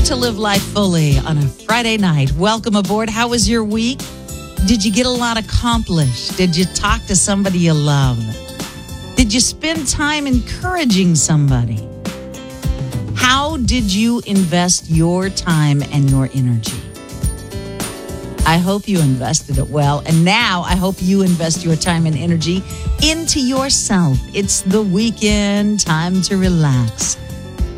to Live Life Fully on a Friday night. Welcome aboard. How was your week? Did you get a lot accomplished? Did you talk to somebody you love? Did you spend time encouraging somebody? How did you invest your time and your energy? I hope you invested it well. And now I hope you invest your time and energy into yourself. It's the weekend, time to relax.